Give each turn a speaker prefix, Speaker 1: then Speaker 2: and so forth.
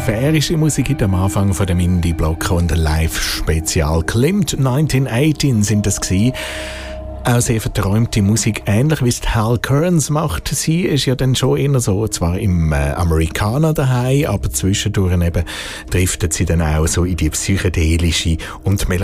Speaker 1: atmosphärische Musik am Anfang von dem Indie-Block und ein Live-Spezial. Klimt 1918 sind das gewesen. Auch sehr verträumte Musik, ähnlich wie es Hal Kearns macht. Sie ist ja dann schon eher so, zwar im Amerikaner daheim, aber zwischendurch eben driftet sie dann auch so in die psychedelische und